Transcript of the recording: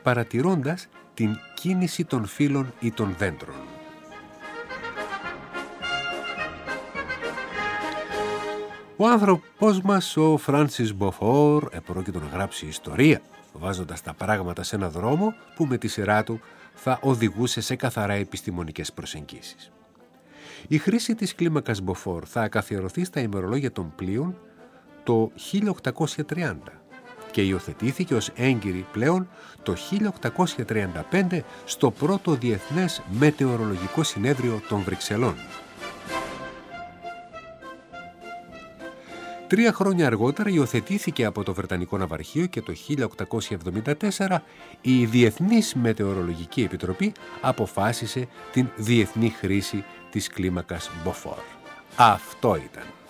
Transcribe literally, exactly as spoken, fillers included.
παρατηρώντας την κίνηση των φύλων ή των δέντρων. Ο άνθρωπος μας, ο Φράνσις Μποφόρ, επρόκειτο να γράψει ιστορία, βάζοντας τα πράγματα σε ένα δρόμο που με τη σειρά του θα οδηγούσε σε καθαρά επιστημονικές προσεγγίσεις. Η χρήση της κλίμακας Μποφόρ θα καθιερωθεί στα ημερολόγια των πλοίων το χίλια οκτακόσια τριάντα και υιοθετήθηκε ως έγκυρη πλέον το χίλια οκτακόσια τριάντα πέντε στο πρώτο Διεθνές Μετεωρολογικό Συνέδριο των Βρυξελών. Τρία χρόνια αργότερα υιοθετήθηκε από το Βρετανικό Ναυαρχείο και το χίλια οκτακόσια εβδομήντα τέσσερα η Διεθνής Μετεωρολογική Επιτροπή αποφάσισε την διεθνή χρήση της κλίμακας Μποφόρ. Αυτό ήταν.